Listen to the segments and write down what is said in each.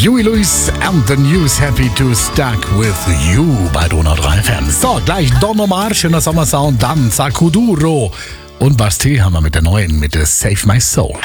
Huey Lewis and the News, happy to stuck with you bei Donau 3 FM. So, gleich Don Omar, schöner Sommersound, dann Sakuduro. Und Bastille haben wir mit der neuen, mit der Save My Soul.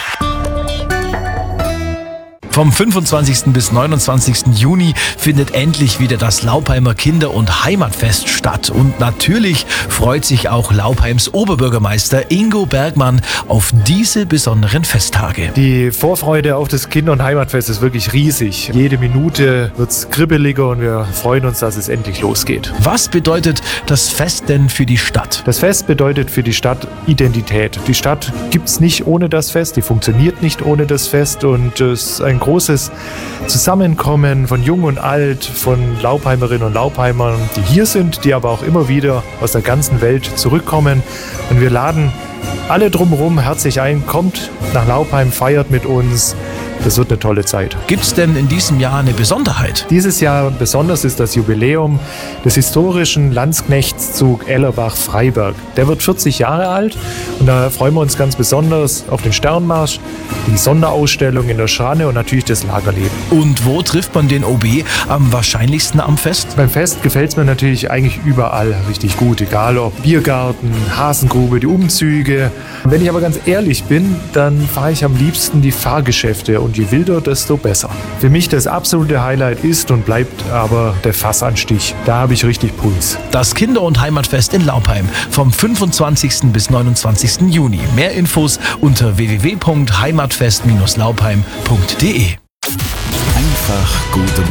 Vom 25. bis 29. Juni findet endlich wieder das Laupheimer Kinder- und Heimatfest statt. Und natürlich freut sich auch Laupheims Oberbürgermeister Ingo Bergmann auf diese besonderen Festtage. Die Vorfreude auf das Kinder- und Heimatfest ist wirklich riesig. Jede Minute wird es kribbeliger und wir freuen uns, dass es endlich losgeht. Was bedeutet das Fest denn für die Stadt? Das Fest bedeutet für die Stadt Identität. Die Stadt gibt es nicht ohne das Fest, die funktioniert nicht ohne das Fest und es ist ein großes Zusammenkommen von Jung und Alt, von Laupheimerinnen und Laupheimern, die hier sind, die aber auch immer wieder aus der ganzen Welt zurückkommen. Und wir laden alle drumherum herzlich ein, kommt nach Laupheim, feiert mit uns. Das wird eine tolle Zeit. Gibt es denn in diesem Jahr eine Besonderheit? Dieses Jahr besonders ist das Jubiläum des historischen Landsknechtszug Ellerbach-Freiberg. Der wird 40 Jahre alt und da freuen wir uns ganz besonders auf den Sternmarsch, die Sonderausstellung in der Schranne und natürlich das Lagerleben. Und wo trifft man den OB am wahrscheinlichsten am Fest? Beim Fest gefällt es mir natürlich eigentlich überall richtig gut, egal ob Biergarten, Hasengrube, die Umzüge. Wenn ich aber ganz ehrlich bin, dann fahre ich am liebsten die Fahrgeschäfte und je wilder, desto besser. Für mich das absolute Highlight ist und bleibt aber der Fassanstich. Da habe ich richtig Puls. Das Kinder- und Heimatfest in Laupheim vom 25. bis 29. Juni. Mehr Infos unter www.heimatfest-laupheim.de. Einfach gute